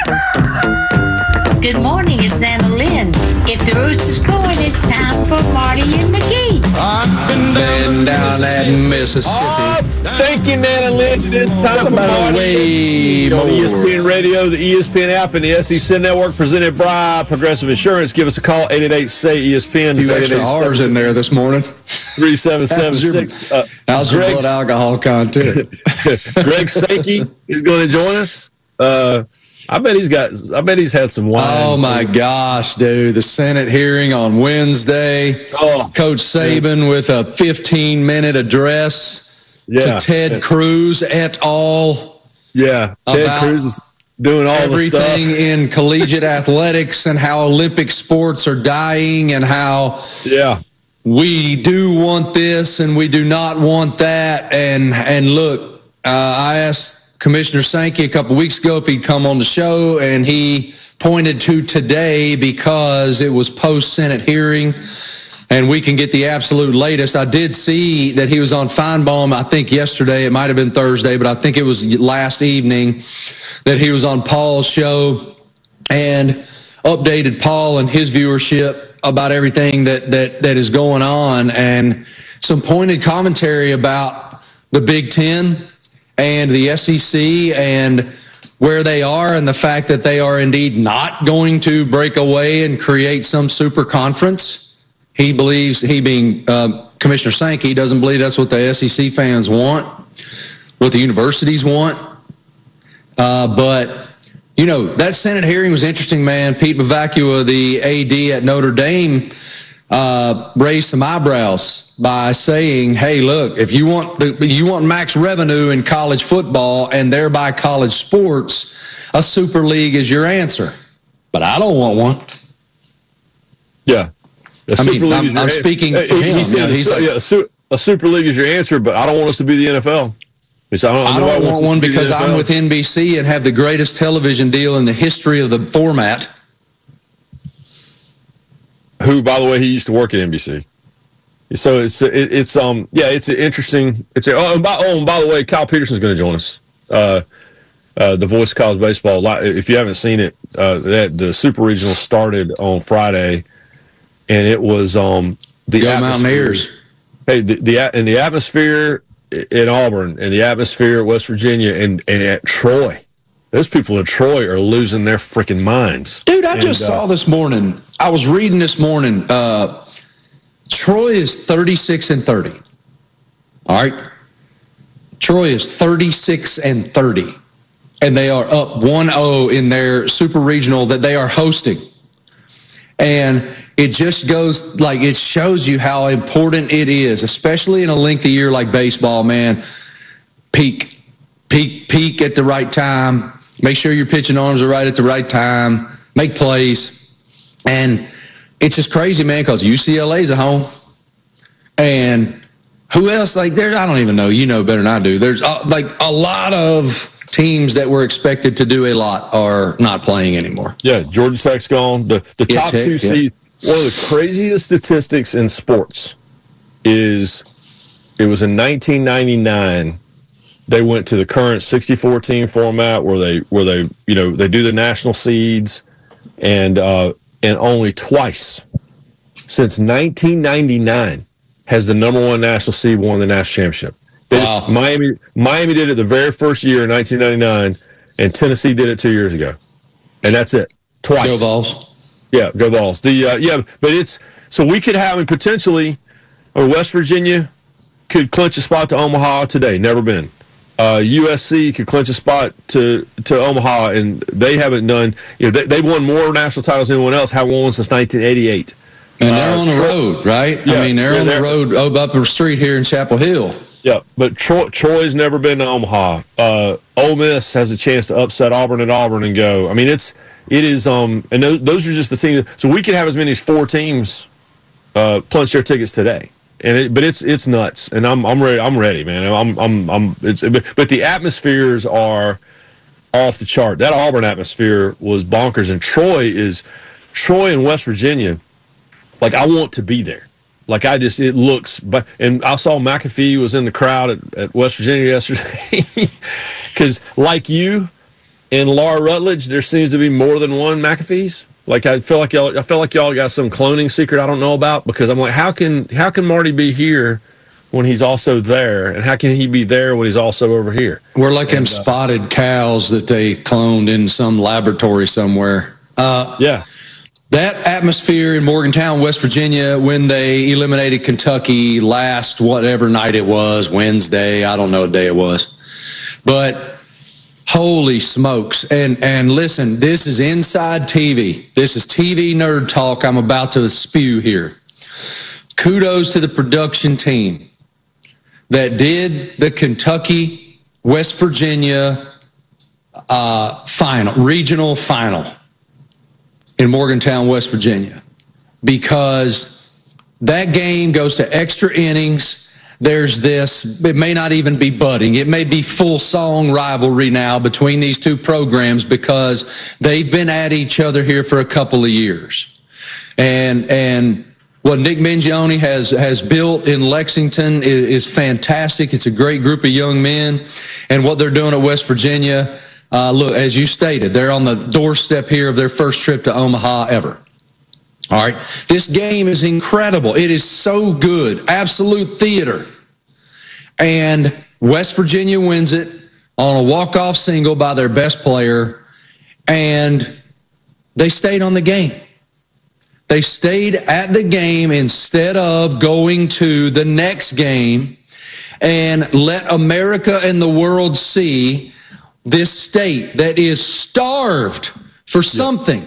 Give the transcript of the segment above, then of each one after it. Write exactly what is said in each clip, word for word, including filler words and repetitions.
Good morning, it's Anna Lynn. If the rooster's crowing, it's time for Marty and McGee. I've been down at Mississippi. Oh, thank you, Nana Lynch. It's time for About way Marty. more. On E S P N Radio, the E S P N app, and the S E C Network, presented by Progressive Insurance. Give us a call, eight eight eight, S A Y, E S P N. A few extra R's in there this morning. three seven seven six. Uh, How's your blood alcohol content? Greg Sankey is going to join us. Uh, I bet he's got. I bet he's had some wine. Oh my gosh, dude! The Senate hearing on Wednesday. Oh, Coach Saban with a fifteen minute address yeah. to Ted yeah. Cruz et al. Yeah, Ted Cruz is doing all everything the stuff. in collegiate athletics and how Olympic sports are dying and how yeah we do want this and we do not want that. And and look, uh, I asked Commissioner Sankey a couple weeks ago if he'd come on the show, and he pointed to today because it was post-Senate hearing, and we can get the absolute latest. I did see that he was on Feinbaum, I think yesterday. It might have been Thursday, but I think it was last evening that he was on Paul's show and updated Paul and his viewership about everything that that that is going on, and some pointed commentary about the Big Ten and the S E C and where they are, and the fact that they are indeed not going to break away and create some super conference. He believes, he being uh, Commissioner Sankey, doesn't believe that's what the S E C fans want, what the universities want. Uh, but, you know, that Senate hearing was interesting, man. Pete Bavacua, the A D at Notre Dame, uh, raised some eyebrows by saying, hey, look, if you want the, you want max revenue in college football and thereby college sports, a super league is your answer. But I don't want one. Yeah. A I mean, I'm, I'm speaking for he, him. He said, yeah, he's a, like, yeah, a, su- a super league is your answer, but I don't want us to be the N F L. He said, I don't, I don't want one because I'm with N B C and have the greatest television deal in the history of the format. Who, by the way, he used to work at N B C. So it's it, it's um yeah it's interesting. It's a, oh and by oh and by the way, Kyle Peterson's going to join us. Uh, uh, the voice of college baseball. If you haven't seen it, uh, that the Super Regional started on Friday, and it was um the Go Mountaineers. Hey, the, the in the atmosphere in Auburn and the atmosphere at West Virginia and and at Troy. Those people in Troy are losing their freaking minds. Dude, I and, just uh, saw this morning. I was reading this morning. Uh, Troy is thirty-six and thirty. All right. Troy is thirty-six and thirty. And they are up one oh in their super regional that they are hosting. And it just goes, like, it shows you how important it is, especially in a lengthy year like baseball, man. Peak, peak, peak at the right time. Make sure your pitching arms are right at the right time. Make plays. And it's just crazy, man, because U C L A's at home. And who else? Like, there, I don't even know. You know better than I do. There's, uh, like, a lot of teams that were expected to do a lot are not playing anymore. Yeah, Georgia Tech's gone. The, the Yeah, top Tech, two yeah. seeds. One of the craziest statistics in sports is it was in nineteen ninety-nine. They went to the current sixty-four team format where they where they you know they do the national seeds, and uh, and only twice since nineteen ninety-nine has the number one national seed won the national championship. They Wow. did, Miami Miami did it the very first year in nineteen ninety-nine, and Tennessee did it two years ago, and that's it twice. Go Vols. Yeah, go Vols. The uh, yeah, but it's so we could have potentially, or West Virginia could clinch a spot to Omaha today. Never been. Uh, U S C could clinch a spot to, to Omaha, and they haven't done. You know, they, they've won more national titles than anyone else. Haven't won since nineteen eighty-eight. And they're uh, on the Troy, road, right? Yeah, I mean, they're yeah, on the they're, road up up the street here in Chapel Hill. Yeah, but Troy, Troy's never been to Omaha. Uh, Ole Miss has a chance to upset Auburn at Auburn and go. I mean, it's it is um, and those, those are just the teams. So we could have as many as four teams uh, punch their tickets today. And it, but it's it's nuts, and I'm I'm ready. I'm ready, man. I'm I'm I'm. It's but, but the atmospheres are off the chart. That Auburn atmosphere was bonkers, and Troy is Troy and West Virginia. Like, I want to be there. Like, I just it looks. But and I saw McAfee was in the crowd at, at West Virginia yesterday because, like you, in Laura Rutledge, there seems to be more than one McAfee's. Like I feel like y'all, I feel like y'all got some cloning secret I don't know about, because I'm like, how can how can Marty be here when he's also there, and how can he be there when he's also over here? We're like and, them uh, spotted cows that they cloned in some laboratory somewhere. Uh, yeah. That atmosphere in Morgantown, West Virginia, when they eliminated Kentucky last whatever night it was, Wednesday, I don't know what day it was. But holy smokes. And and listen, this is inside T V. This is T V nerd talk I'm about to spew here. Kudos to the production team that did the Kentucky, West Virginia uh, final, regional final in Morgantown, West Virginia, because that game goes to extra innings. There's this, it may not even be budding. It may be full song rivalry now between these two programs, because they've been at each other here for a couple of years. And, and what Nick Mingione has, has built in Lexington is, is fantastic. It's a great group of young men. And what they're doing at West Virginia, Uh, look, as you stated, they're on the doorstep here of their first trip to Omaha ever. All right. This game is incredible. It is so good. Absolute theater. And West Virginia wins it on a walk-off single by their best player. And they stayed on the game. They stayed at the game instead of going to the next game and let America and the world see this state that is starved for something.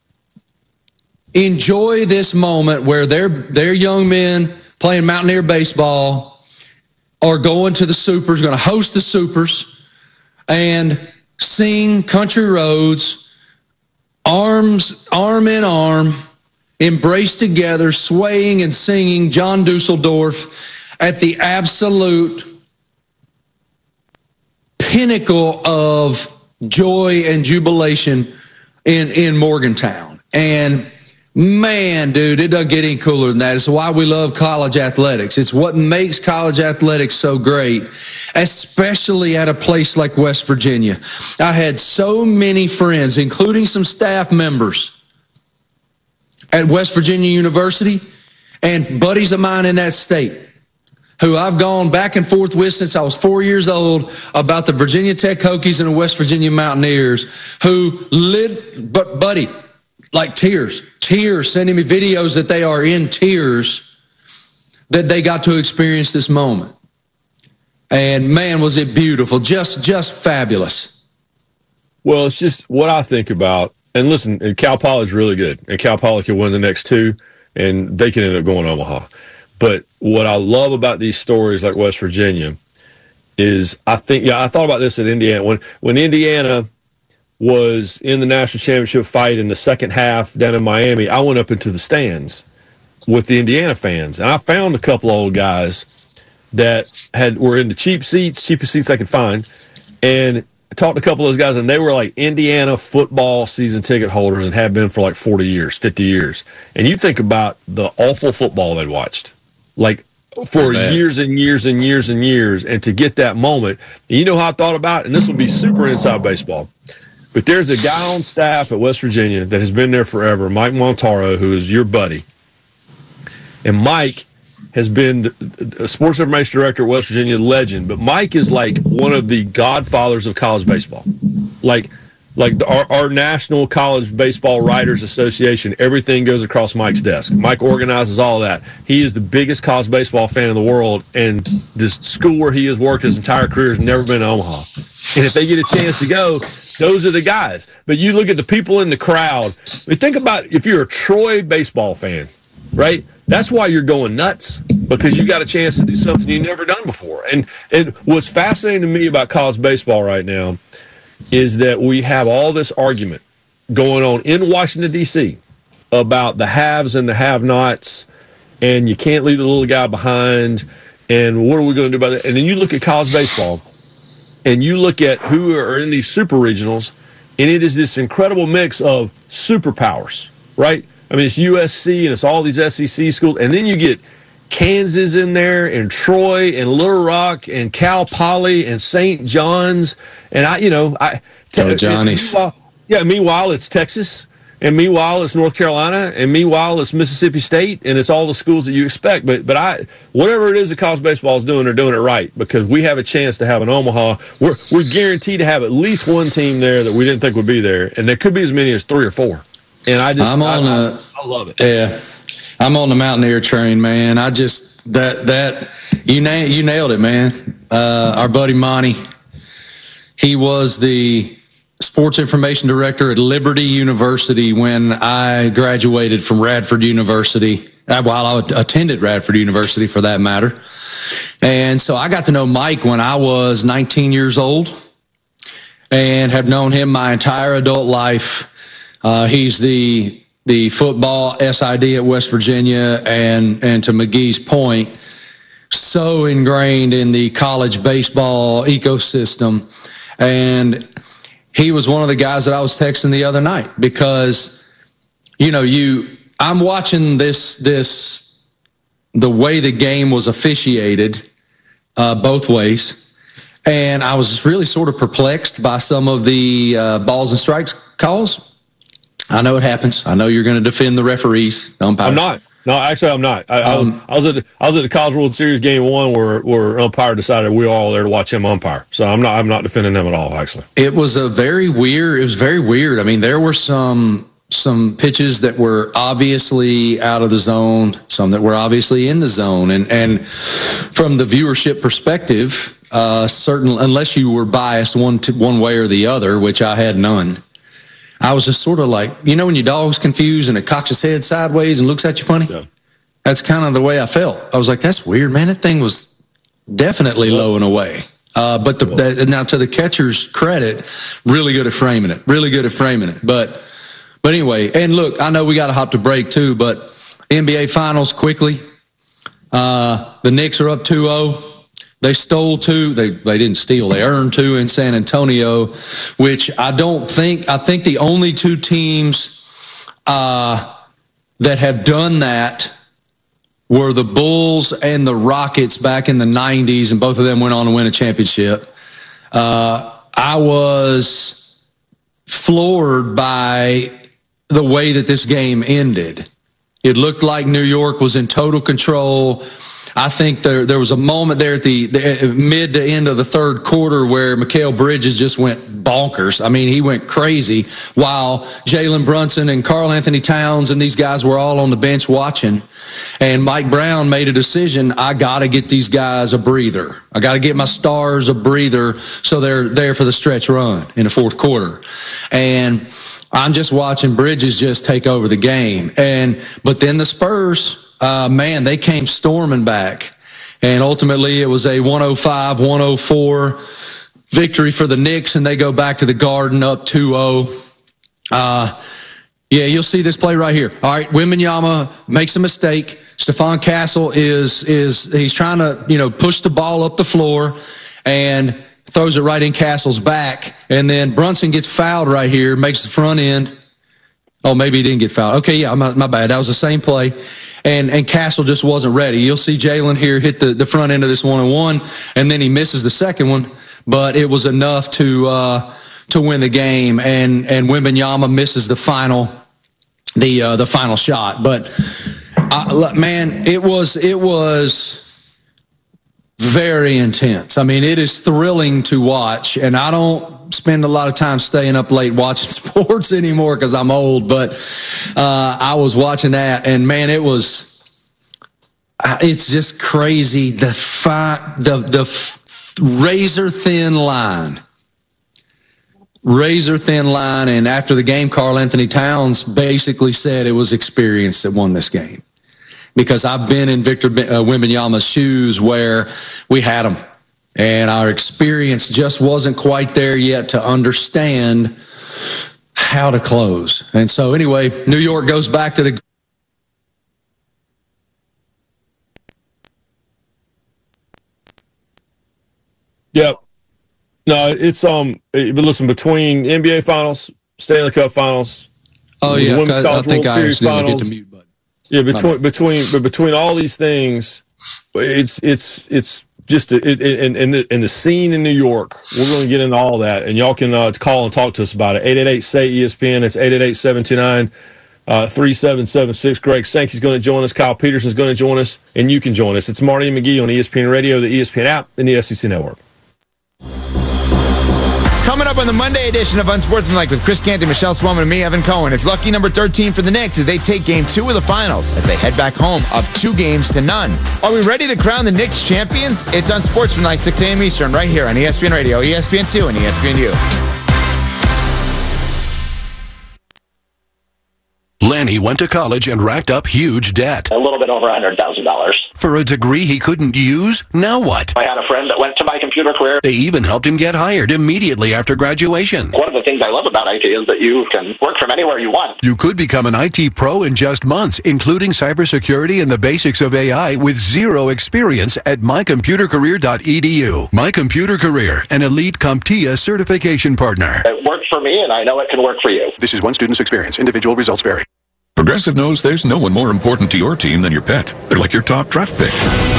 Yeah. Enjoy this moment where their their young men playing Mountaineer baseball are going to the Supers, going to host the Supers, and sing Country Roads, arms arm in arm, embraced together, swaying and singing John Dusseldorf at the absolute pinnacle of joy and jubilation in, in Morgantown. And man, dude, it doesn't get any cooler than that. It's why we love college athletics. It's what makes college athletics so great, especially at a place like West Virginia. I had so many friends, including some staff members at West Virginia University and buddies of mine in that state, who I've gone back and forth with since I was four years old about the Virginia Tech Hokies and the West Virginia Mountaineers, who lit, but buddy, like tears, tears, sending me videos that they are in tears that they got to experience this moment. And man, was it beautiful, just, just fabulous. Well, it's just what I think about, and listen, and Cal Poly's really good, and Cal Poly can win the next two, and they can end up going to Omaha. But what I love about these stories like West Virginia is I think, yeah, I thought about this at Indiana. When when Indiana was in the national championship fight in the second half down in Miami, I went up into the stands with the Indiana fans, and I found a couple of old guys that had were in the cheap seats, cheapest seats I could find, and I talked to a couple of those guys, and they were like Indiana football season ticket holders and have been for like forty years, fifty years. And you think about the awful football they'd watched, like for years and years and years and years, and to get that moment. And you know how I thought about it? And this will be super inside baseball. But there's a guy on staff at West Virginia that has been there forever, Mike Montaro, who is your buddy. And Mike has been a sports information director at West Virginia, legend. But Mike is like one of the godfathers of college baseball. Like, like the, our, our National College Baseball Writers Association, everything goes across Mike's desk. Mike organizes all of that. He is the biggest college baseball fan in the world, and this school where he has worked his entire career has never been to Omaha. And if they get a chance to go, those are the guys. But you look at the people in the crowd. I mean, think about if you're a Troy baseball fan, right? That's why you're going nuts, because you got a chance to do something you've never done before. And, and what's fascinating to me about college baseball right now is that we have all this argument going on in Washington, D C about the haves and the have-nots, and you can't leave the little guy behind, and what are we going to do about it? And then you look at college baseball, and you look at who are in these super regionals, and it is this incredible mix of superpowers, right? I mean, it's U S C and it's all these S E C schools, and then you get Kansas in there, and Troy, and Little Rock, and Cal Poly, and Saint John's, and I, you know, I. Oh, Johnny's. Meanwhile, yeah. Meanwhile, it's Texas, and meanwhile, it's North Carolina, and meanwhile, it's Mississippi State, and it's all the schools that you expect. But, but I, whatever it is that college baseball is doing, they're doing it right because we have a chance to have an Omaha. We're we're guaranteed to have at least one team there that we didn't think would be there, and there could be as many as three or four. And I just, I'm on I, a, I, I love it. Yeah. I'm on the Mountaineer train, man. I just that that you na- you nailed it, man. Uh, our buddy Monty, he was the sports information director at Liberty University when I graduated from Radford University. Uh, while I attended Radford University, for that matter, and so I got to know Mike when I was nineteen years old, and have known him my entire adult life. Uh, he's the the football S I D at West Virginia, and, and to McGee's point, so ingrained in the college baseball ecosystem. And he was one of the guys that I was texting the other night because, you know, you, I'm watching this, this, the way the game was officiated, uh, both ways. And I was really sort of perplexed by some of the uh, balls and strikes calls. I know it happens. I know you're going to defend the referees. Umpires. I'm not. No, actually, I'm not. I, um, I, was, I was at the, I was at the College World Series game one where where umpire decided we were all there to watch him umpire. So I'm not. I'm not defending them at all. Actually, it was a very weird. It was very weird. I mean, there were some some pitches that were obviously out of the zone, some that were obviously in the zone, and and from the viewership perspective, uh, certain unless you were biased one to, one way or the other, which I had none. I was just sort of like, you know, when your dog's confused and it cocks its head sideways and looks at you funny? Yeah. That's kind of the way I felt. I was like, that's weird, man. That thing was definitely yeah. low and away. Uh, but the, the, now to the catcher's credit, really good at framing it. Really good at framing it. But but anyway, and look, I know we got to hop to break too, but N B A Finals quickly. Uh, the Knicks are up two oh. They stole two. They they didn't steal. They earned two in San Antonio, which I don't think. I think the only two teams uh, that have done that were the Bulls and the Rockets back in the nineties, and both of them went on to win a championship. Uh, I was floored by the way that this game ended. It looked like New York was in total control. I think there there was a moment there at the, the mid to end of the third quarter where Mikal Bridges just went bonkers. I mean, he went crazy while Jalen Brunson and Karl Anthony Towns and these guys were all on the bench watching. And Mike Brown made a decision. I got to get these guys a breather. I got to get my stars a breather so they're there for the stretch run in the fourth quarter. And I'm just watching Bridges just take over the game. And but then the Spurs, Uh, man, they came storming back. And ultimately, it was a one oh five one oh four victory for the Knicks, and they go back to the Garden up two oh. Uh, yeah, you'll see this play right here. All right, Wembanyama makes a mistake. Stephon Castle is, is he's trying to, you know, push the ball up the floor and throws it right in Castle's back. And then Brunson gets fouled right here, makes the front end. Oh, maybe he didn't get fouled. Okay, yeah, my, my bad. That was the same play. And and Castle just wasn't ready. You'll see Jalen here hit the, the front end of this one-on-one, and then he misses the second one, but it was enough to uh, to win the game. And and Wembanyama misses the final the uh, the final shot. But uh, man, it was it was very intense. I mean, it is thrilling to watch, and I don't spend a lot of time staying up late watching sports anymore because I'm old, but uh, I was watching that, and man, it was, it's just crazy. The fi- the the razor thin line, razor thin line, and after the game, Karl Anthony Towns basically said it was experience that won this game. Because I've been in Victor uh, Wembanyama's shoes where we had him, and our experience just wasn't quite there yet to understand how to close. And so anyway, New York goes back to the Yeah. No, it's um but listen, between N B A Finals, Stanley Cup Finals, Oh yeah, I, I think I accidentally hit the mute button. Yeah, between between but between all these things, it's it's it's just it, it, and and the, and the scene in New York. We're going to get into all that, and y'all can uh, call and talk to us about it. eight eight eight S A Y E S P N. It's eight eight eight, seven two nine, three seven seven six. Greg Sankey's going to join us. Kyle Peterson's going to join us, and you can join us. It's Marty and McGee on E S P N Radio, the E S P N app, and the S E C Network. Coming up on the Monday edition of Unsportsmanlike with Chris Canty, Michelle Swellman, and me, Evan Cohen. It's lucky number thirteen for the Knicks as they take game two of the finals as they head back home up two games to none. Are we ready to crown the Knicks champions? It's Unsportsmanlike, six a.m. Eastern, right here on E S P N Radio, E S P N two, and E S P N U. Lanny went to college and racked up huge debt. A little bit over one hundred thousand dollars. For a degree he couldn't use? Now what? I had a friend that went to my computer career. They even helped him get hired immediately after graduation. One of the things I love about I T is that you can work from anywhere you want. You could become an I T pro in just months, including cybersecurity and the basics of A I with zero experience at my computer career dot e d u. My Computer Career, an elite CompTIA certification partner. It worked for me, and I know it can work for you. This is one student's experience. Individual results vary. Progressive knows there's no one more important to your team than your pet. They're like your top draft pick.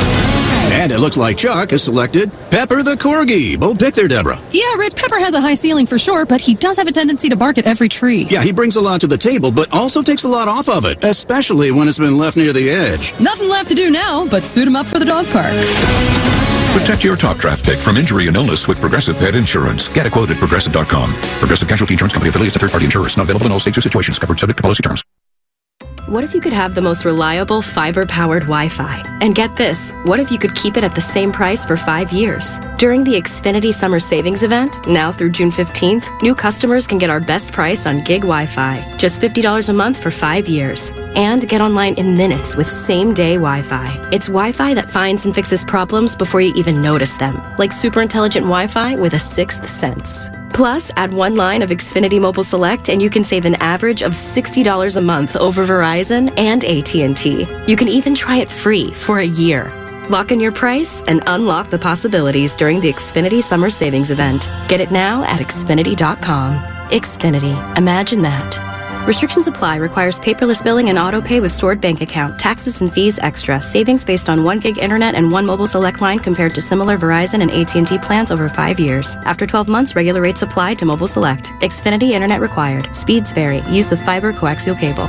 And it looks like Chuck has selected Pepper the Corgi. Bold pick there, Deborah. Yeah, Rich, Pepper has a high ceiling for sure, but he does have a tendency to bark at every tree. Yeah, he brings a lot to the table, but also takes a lot off of it, especially when it's been left near the edge. Nothing left to do now but suit him up for the dog park. Protect your top draft pick from injury and illness with Progressive Pet Insurance. Get a quote at progressive dot com. Progressive Casualty Insurance Company affiliates and third-party insurers. Not available in all states or situations. Covered subject to policy terms. What if you could have the most reliable fiber-powered Wi-Fi? And get this, what if you could keep it at the same price for five years? During the Xfinity Summer Savings Event, now through June fifteenth, new customers can get our best price on gig Wi-Fi, just fifty dollars a month for five years. And get online in minutes with same-day Wi-Fi. It's Wi-Fi that finds and fixes problems before you even notice them, like super intelligent Wi-Fi with a sixth sense. Plus, add one line of Xfinity Mobile Select and you can save an average of sixty dollars a month over Verizon and A T and T. You can even try it free for a year. Lock in your price and unlock the possibilities during the Xfinity Summer Savings Event. Get it now at Xfinity dot com. Xfinity. Imagine that. Restrictions apply. Requires paperless billing and auto pay with stored bank account. Taxes and fees extra. Savings based on one gig internet and one mobile select line compared to similar Verizon and A T and T plans over five years. After twelve months, regular rates apply to mobile select. Xfinity internet required. Speeds vary. Use of fiber coaxial cable.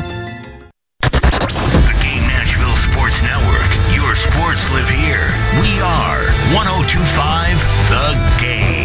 The Game Nashville Sports Network. Your sports live here. We are one oh two point five The Game.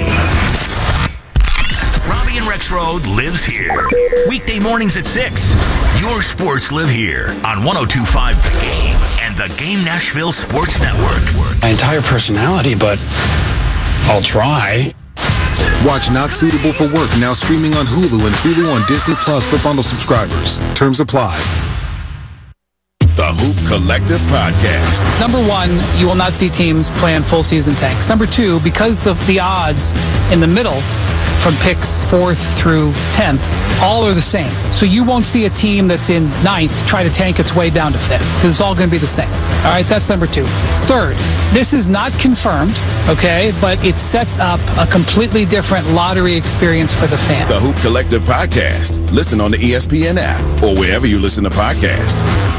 Robbie and Rex Road lives here. Weekday mornings at six. Your sports live here on one oh two point five The Game and the Game Nashville Sports Network. My entire personality, but I'll try. Watch Not Suitable for Work now streaming on Hulu and Hulu on Disney Plus for bundle subscribers. Terms apply. The Hoop Collective Podcast. Number one, you will not see teams playing full season tanks. Number two, because of the odds in the middle from picks fourth through tenth, all are the same. So you won't see a team that's in ninth try to tank its way down to fifth because it's all going to be the same. All right, that's number two. Third, this is not confirmed, okay, but it sets up a completely different lottery experience for the fan. The Hoop Collective Podcast. Listen on the E S P N app or wherever you listen to podcasts.